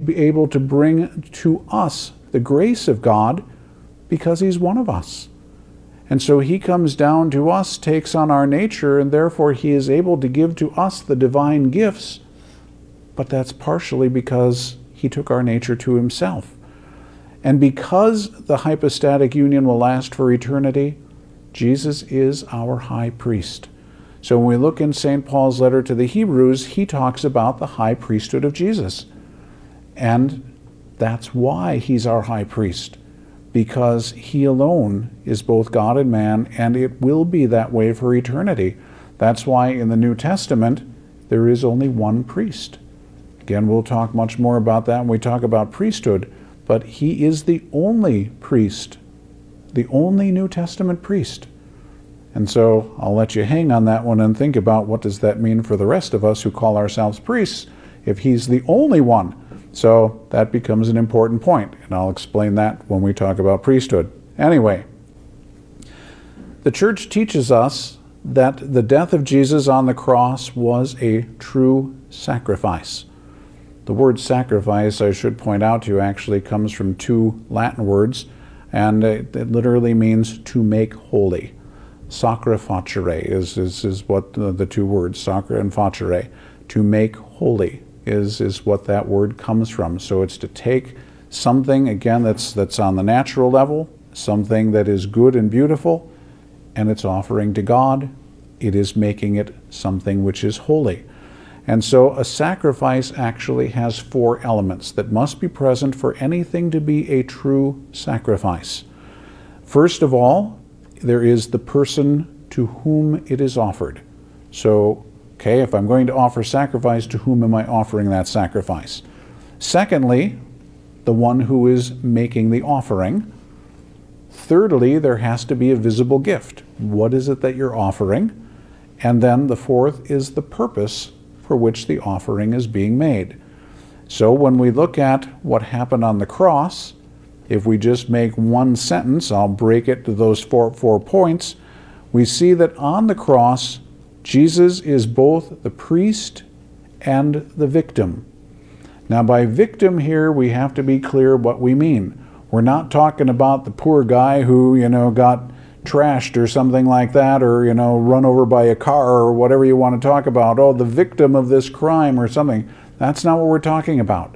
be able to bring to us the grace of God because he's one of us. And so he comes down to us, takes on our nature, and therefore he is able to give to us the divine gifts. But that's partially because he took our nature to himself. And because the hypostatic union will last for eternity, Jesus is our high priest. So when we look in St. Paul's letter to the Hebrews, he talks about the high priesthood of Jesus. And that's why he's our high priest, because he alone is both God and man, and it will be that way for eternity. That's why in the New Testament, there is only one priest. Again, we'll talk much more about that when we talk about priesthood, but he is the only priest, the only New Testament priest. And so I'll let you hang on that one and think about what does that mean for the rest of us who call ourselves priests if he's the only one. So that becomes an important point, and I'll explain that when we talk about priesthood. Anyway, the church teaches us that the death of Jesus on the cross was a true sacrifice. The word sacrifice, I should point out to you, actually comes from two Latin words, and it literally means to make holy. Sacra facere is what the two words, sacra and facere, to make holy. Is what that word comes from. So it's to take something, again, that's on the natural level, something that is good and beautiful, and it's offering to God. It is making it something which is holy. And so a sacrifice actually has four elements that must be present for anything to be a true sacrifice. First of all, there is the person to whom it is offered. So okay, if I'm going to offer sacrifice, to whom am I offering that sacrifice? Secondly, the one who is making the offering. Thirdly, there has to be a visible gift. What is it that you're offering? And then the fourth is the purpose for which the offering is being made. So when we look at what happened on the cross, if we just make one sentence, I'll break it to those four points, we see that on the cross, Jesus is both the priest and the victim. Now by victim here, we have to be clear what we mean. We're not talking about the poor guy who, got trashed or something like that, or, run over by a car or whatever you want to talk about. Oh, the victim of this crime or something. That's not what we're talking about.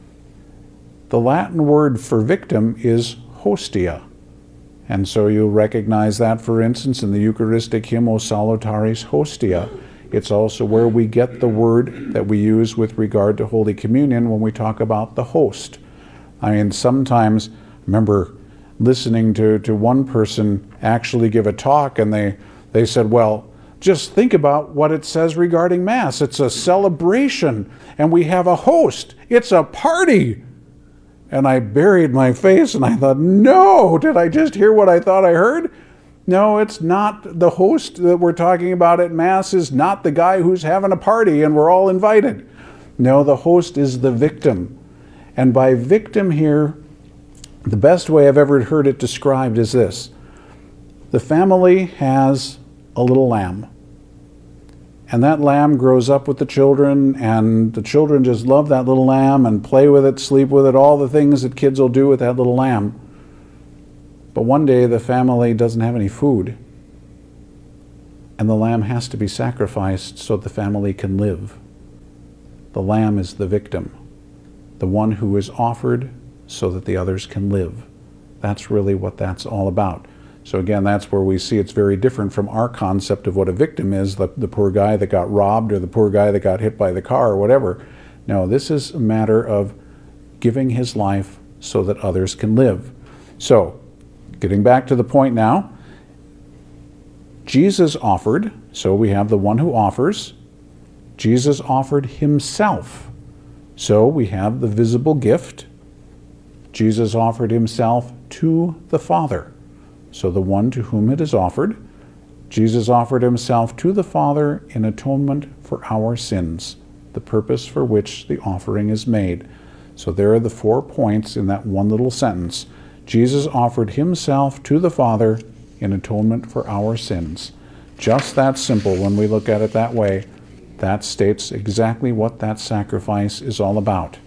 The Latin word for victim is hostia. And so you'll recognize that, for instance, in the Eucharistic hymn, O Salutaris Hostia. It's also where we get the word that we use with regard to Holy Communion when we talk about the host. I mean, sometimes, I remember listening to one person actually give a talk, and they said, well, just think about what it says regarding Mass. It's a celebration, and we have a host. It's a party. And I buried my face and I thought, no, did I just hear what I thought I heard? No, it's not. The host that we're talking about at Mass is not the guy who's having a party and we're all invited. No, the host is the victim. And by victim here, the best way I've ever heard it described is this. The family has a little lamb. And that lamb grows up with the children, and the children just love that little lamb and play with it, sleep with it, all the things that kids will do with that little lamb. But one day the family doesn't have any food, and the lamb has to be sacrificed so the family can live. The lamb is the victim, the one who is offered so that the others can live. That's really what that's all about. So again, that's where we see it's very different from our concept of what a victim is, the poor guy that got robbed or the poor guy that got hit by the car or whatever. No, this is a matter of giving his life so that others can live. So, getting back to the point now, Jesus offered, so we have the one who offers. Jesus offered himself. So we have the visible gift. Jesus offered himself to the Father. So the one to whom it is offered, Jesus offered himself to the Father in atonement for our sins, the purpose for which the offering is made. So there are the 4 points in that one little sentence. Jesus offered himself to the Father in atonement for our sins. Just that simple when we look at it that way. That states exactly what that sacrifice is all about.